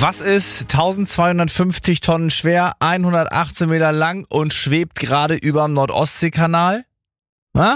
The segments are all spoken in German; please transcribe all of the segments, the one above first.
Was ist 1250 Tonnen schwer, 118 Meter lang und schwebt gerade über dem Nordostseekanal? Na?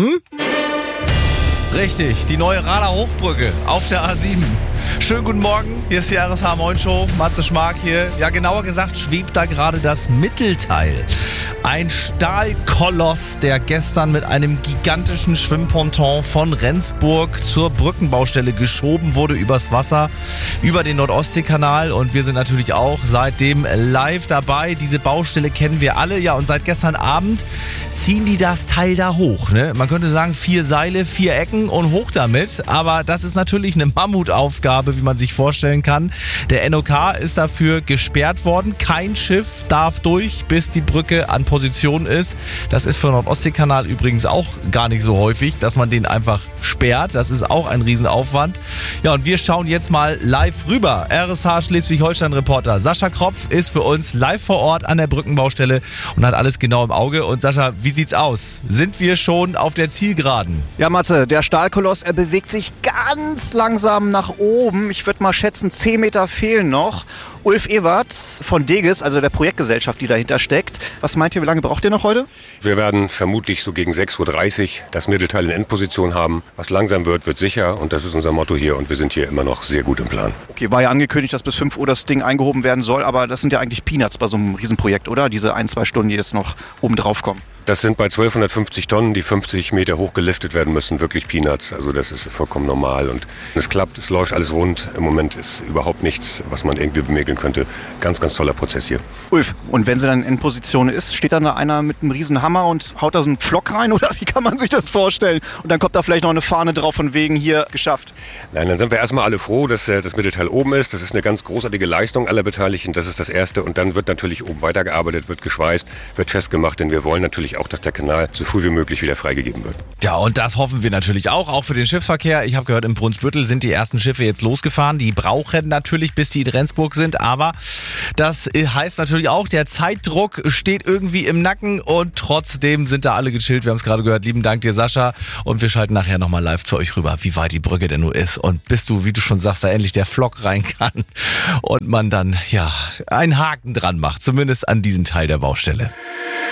Richtig, die neue Rader Hochbrücke auf der A7. Schönen guten Morgen, hier ist die RSH Moin Show, Matze Schmark hier. Ja, genauer gesagt schwebt da gerade das Mittelteil. Ein Stahlkoloss, der gestern mit einem gigantischen Schwimmponton von Rendsburg zur Brückenbaustelle geschoben wurde übers Wasser, über den Nordostseekanal. Und wir sind natürlich auch seitdem live dabei. Diese Baustelle kennen wir alle. Ja, und seit gestern Abend ziehen die das Teil da hoch. Ne? Man könnte sagen, 4 Seile, 4 Ecken und hoch damit. Aber das ist natürlich eine Mammutaufgabe, wie man sich vorstellen kann. Der NOK ist dafür gesperrt worden. Kein Schiff darf durch, bis die Brücke an Position ist. Das ist für den Nordostseekanal übrigens auch gar nicht so häufig, dass man den einfach sperrt. Das ist auch ein Riesenaufwand. Ja, und wir schauen jetzt mal live rüber. RSH Schleswig-Holstein-Reporter Sascha Kropf ist für uns live vor Ort an der Brückenbaustelle und hat alles genau im Auge. Und Sascha, wie sieht's aus? Sind wir schon auf der Zielgeraden? Ja, Matze, der Stahlkoloss, er bewegt sich ganz langsam nach oben. Ich würde mal schätzen, 10 Meter fehlen noch. Ulf Ewert von Degis, also der Projektgesellschaft, die dahinter steckt. Was meint ihr, wie lange braucht ihr noch heute? Wir werden vermutlich so gegen 6.30 Uhr das Mittelteil in Endposition haben. Was langsam wird, wird sicher. Und das ist unser Motto hier. Und wir sind hier immer noch sehr gut im Plan. Okay, war ja angekündigt, dass bis 5 Uhr das Ding eingehoben werden soll. Aber das sind ja eigentlich Peanuts bei so einem Riesenprojekt, oder? Diese 1-2 Stunden, die jetzt noch oben drauf kommen. Das sind bei 1250 Tonnen, die 50 Meter hoch geliftet werden müssen, wirklich Peanuts. Also das ist vollkommen normal und es klappt, es läuft alles rund. Im Moment ist überhaupt nichts, was man irgendwie bemäkeln könnte. Ganz, ganz toller Prozess hier. Ulf, und wenn sie dann in Position ist, steht dann da einer mit einem riesen Hammer und haut da so einen Pflock rein oder wie kann man sich das vorstellen? Und dann kommt da vielleicht noch eine Fahne drauf von wegen hier geschafft. Nein, dann sind wir erstmal alle froh, dass das Mittelteil oben ist. Das ist eine ganz großartige Leistung aller Beteiligten. Das ist das Erste. Und dann wird natürlich oben weitergearbeitet, wird geschweißt, wird festgemacht, denn wir wollen natürlich auch, dass der Kanal so früh wie möglich wieder freigegeben wird. Ja, und das hoffen wir natürlich auch für den Schiffsverkehr. Ich habe gehört, im Brunsbüttel sind die ersten Schiffe jetzt losgefahren. Die brauchen natürlich, bis die in Rendsburg sind, aber das heißt natürlich auch, der Zeitdruck steht irgendwie im Nacken und trotzdem sind da alle gechillt. Wir haben es gerade gehört. Lieben Dank dir, Sascha. Und wir schalten nachher nochmal live zu euch rüber, wie weit die Brücke denn nur ist und bis du, wie du schon sagst, da endlich der Flock rein kann und man dann, ja, einen Haken dran macht, zumindest an diesen Teil der Baustelle.